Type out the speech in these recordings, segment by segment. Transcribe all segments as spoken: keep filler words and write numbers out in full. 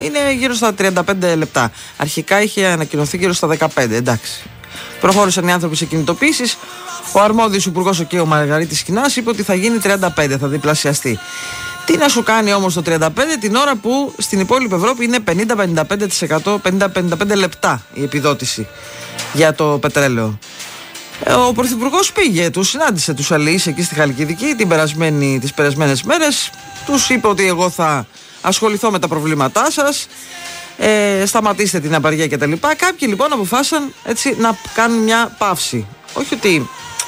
είναι γύρω στα τριάντα πέντε λεπτά. Αρχικά είχε ανακοινωθεί γύρω στα δεκαπέντε, εντάξει. Προχώρησαν οι άνθρωποι σε κινητοποίησεις. Ο αρμόδιος υπουργός, ο κ. Μαργαρίτης Σκινάς, είπε ότι θα γίνει τριάντα πέντε, θα διπλασιαστεί. Τι να σου κάνει όμως το τριάντα πέντε την ώρα που στην υπόλοιπη Ευρώπη είναι πενήντα με πενήντα πέντε τοις εκατό, πενήντα με πενήντα πέντε λεπτά η επιδότηση για το πετρέλαιο. Ο Πρωθυπουργός πήγε, τους συνάντησε τους αλληλείς εκεί στη Χαλκιδική την περασμένη, τις περασμένες μέρες. Τους είπε ότι εγώ θα ασχοληθώ με τα προβλήματά σας, ε, σταματήστε την απεργία κτλ. Κάποιοι λοιπόν αποφάσισαν έτσι να κάνουν μια παύση. Όχι ότι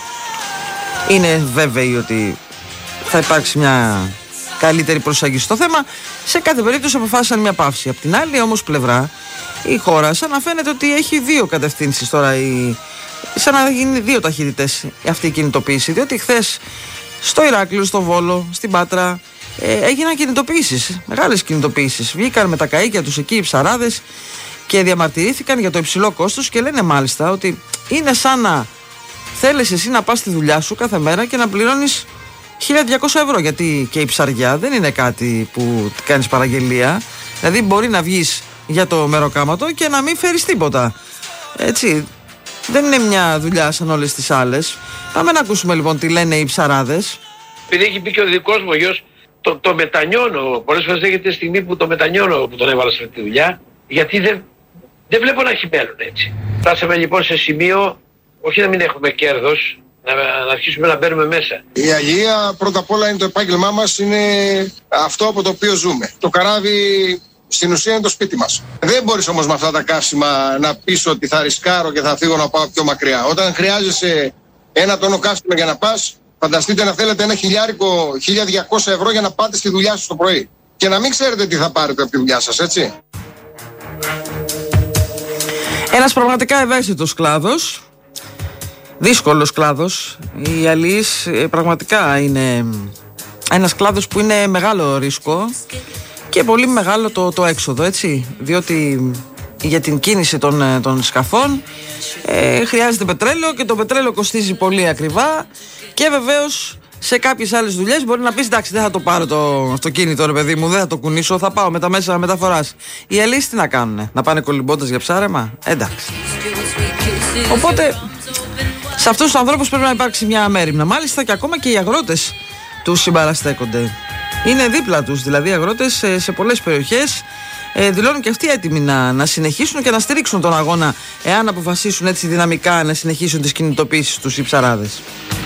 είναι βέβαιοι ότι θα υπάρξει μια καλύτερη προσέγγιση στο θέμα. Σε κάθε περίπτωση αποφάσισαν μια παύση. Απ' την άλλη όμως πλευρά η χώρα σαν να φαίνεται ότι έχει δύο κατευθύνσεις τώρα, η... σαν να γίνει δύο ταχύτητες αυτή η κινητοποίηση. Διότι χθες στο Ηράκλειο, στο Βόλο, στην Πάτρα ε, έγιναν κινητοποίησεις, μεγάλες κινητοποίησεις. Βγήκαν με τα καΐκια τους εκεί οι ψαράδες και διαμαρτυρήθηκαν για το υψηλό κόστος και λένε μάλιστα ότι είναι σαν να θέλεις εσύ να πας στη δουλειά σου κάθε μέρα και να πληρώνεις χίλια διακόσια ευρώ, γιατί και η ψαριά δεν είναι κάτι που κάνεις παραγγελία. Δηλαδή μπορεί να βγεις για το μεροκάματο και να μην φέρεις τίποτα. Έτσι, δεν είναι μια δουλειά σαν όλες τις άλλες. Πάμε να ακούσουμε λοιπόν τι λένε οι ψαράδες. Επειδή έχει πει και ο δικός μου ο γιος, το, το μετανιώνω. Πολλές φορές έχετε στιγμή που το μετανιώνω που τον έβαλα σε αυτή τη δουλειά, γιατί δεν, δεν βλέπω να έχει μέλλον έτσι. Φτάσαμε λοιπόν σε σημείο, όχι να μην έχουμε κέρδος, να, να αρχίσουμε να μπαίνουμε μέσα. Η αλληλεία πρώτα απ' όλα είναι το επάγγελμά μας, είναι αυτό από το οποίο ζούμε. Το καράβι στην ουσία είναι το σπίτι μας. Δεν μπορείς όμως με αυτά τα καύσιμα να πεις ότι θα ρισκάρω και θα φύγω να πάω πιο μακριά. Όταν χρειάζεσαι ένα τόνο καύσιμα για να πας, φανταστείτε να θέλετε ένα χιλιάρικο, χίλια διακόσια ευρώ για να πάτε στη δουλειά σας το πρωί. Και να μην ξέρετε τι θα πάρετε από τη δουλειά σας, έτσι. Ένας πραγματικά ευαίσθητος κλάδος. Δύσκολος κλάδος. Οι αλληλείς πραγματικά είναι ένας κλάδος που είναι μεγάλο ρίσκο και πολύ μεγάλο το, το έξοδο, έτσι. Διότι για την κίνηση των, των σκαφών ε, χρειάζεται πετρέλαιο και το πετρέλαιο κοστίζει πολύ ακριβά και βεβαίως σε κάποιες άλλες δουλειές μπορεί να πεις εντάξει, δεν θα το πάρω το αυτοκίνητο, ρε παιδί μου, δεν θα το κουνήσω, θα πάω με τα μέσα μεταφοράς. Οι αλληλείς τι να κάνουνε, να πάνε κολυμπώντας για ψάρεμα, εντάξει. Οπότε σε αυτούς τους ανθρώπους πρέπει να υπάρξει μια μέριμνα. Μάλιστα και ακόμα και οι αγρότες τους συμπαραστέκονται. Είναι δίπλα τους, δηλαδή οι αγρότες σε, σε πολλές περιοχές ε, δηλώνουν και αυτοί έτοιμοι να, να συνεχίσουν και να στηρίξουν τον αγώνα, εάν αποφασίσουν έτσι δυναμικά να συνεχίσουν τις κινητοποίησεις τους οι ψαράδες.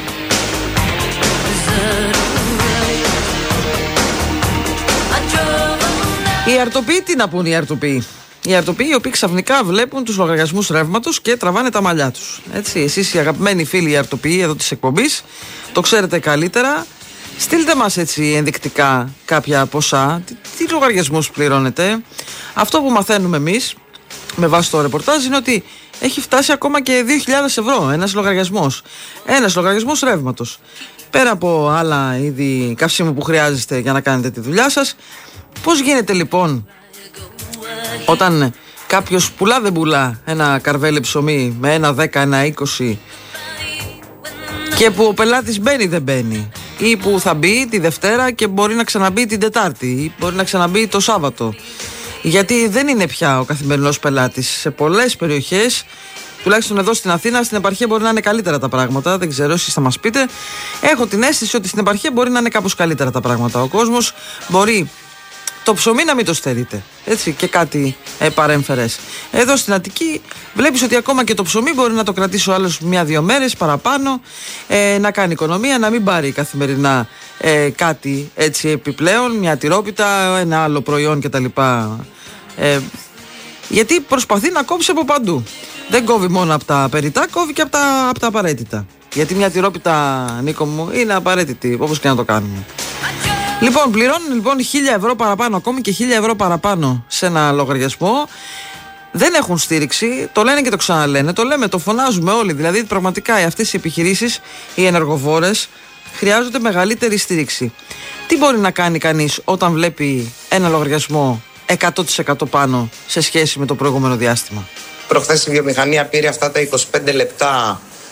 Οι αρτοποιοί, τι να πούν οι αρτοποιοί. Οι αρτοποιοί οι οποίοι ξαφνικά βλέπουν τους λογαριασμούς ρεύματος και τραβάνε τα μαλλιά τους. Έτσι, εσείς οι αγαπημένοι φίλοι οι αρτοποιοί εδώ της εκπομπής, το ξέρετε καλύτερα. Στείλτε μας έτσι ενδεικτικά κάποια ποσά, τι, τι λογαριασμούς πληρώνετε. Αυτό που μαθαίνουμε εμείς με βάση το ρεπορτάζ είναι ότι έχει φτάσει ακόμα και δύο χιλιάδες ευρώ ένας λογαριασμός. Ένας λογαριασμός ρεύματος. Πέρα από άλλα είδη καυσίμου που χρειάζεστε για να κάνετε τη δουλειά σας. Πώς γίνεται λοιπόν όταν κάποιος πουλά δεν πουλά ένα καρβέλι ψωμί με ένα δέκα, ένα είκοσι και που ο πελάτης μπαίνει δεν μπαίνει, ή που θα μπει τη Δευτέρα και μπορεί να ξαναμπεί την Τετάρτη ή μπορεί να ξαναμπεί το Σάββατο, γιατί δεν είναι πια ο καθημερινός πελάτης. Σε πολλές περιοχές, τουλάχιστον εδώ στην Αθήνα, στην επαρχία μπορεί να είναι καλύτερα τα πράγματα. Δεν ξέρω, εσείς θα μας πείτε. Έχω την αίσθηση ότι στην επαρχία μπορεί να είναι κάπως καλύτερα τα πράγματα. Ο κόσμος μπορεί το ψωμί να μην το στερείτε. Έτσι, και κάτι ε, παρέμφερες. Εδώ στην Αττική βλέπεις ότι ακόμα και το ψωμί μπορεί να το κρατήσει ο άλλος μία-δύο μέρες παραπάνω, ε, να κάνει οικονομία, να μην πάρει καθημερινά ε, κάτι έτσι επιπλέον, μια τυρόπιτα, ένα άλλο προϊόν κτλ. Ε, γιατί προσπαθεί να κόψει από παντού. Δεν κόβει μόνο από τα περιτά, κόβει και από τα, από τα απαραίτητα. Γιατί μια τυρόπιτα, Νίκο μου, είναι απαραίτητη, όπως και να το κάνουμε. Λοιπόν, πληρώνουν λοιπόν χίλια ευρώ παραπάνω, ακόμη και χίλια ευρώ παραπάνω σε ένα λογαριασμό. Δεν έχουν στήριξη, το λένε και το ξαναλένε, το λέμε, το φωνάζουμε όλοι. Δηλαδή, πραγματικά αυτές οι επιχειρήσεις, οι ενεργοβόρες, χρειάζονται μεγαλύτερη στήριξη. Τι μπορεί να κάνει κανείς όταν βλέπει ένα λογαριασμό εκατό τοις εκατό πάνω σε σχέση με το προηγούμενο διάστημα? Προχθές η βιομηχανία πήρε αυτά τα είκοσι πέντε λεπτά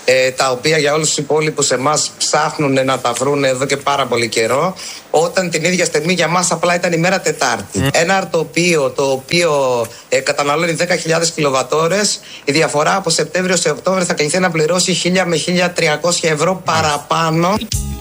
ε, τα οποία για όλους τους υπόλοιπους εμάς ψάχνουν να τα βρουν εδώ και πάρα πολύ καιρό, όταν την ίδια στιγμή για μας απλά ήταν η μέρα Τετάρτη. Mm. Ένα αρτοπείο το οποίο ε, καταναλώνει δέκα χιλιάδες κιλοβατόρες, η διαφορά από Σεπτέμβριο σε Οκτώβριο θα κληθεί να πληρώσει χίλια με χίλια τριακόσια ευρώ παραπάνω.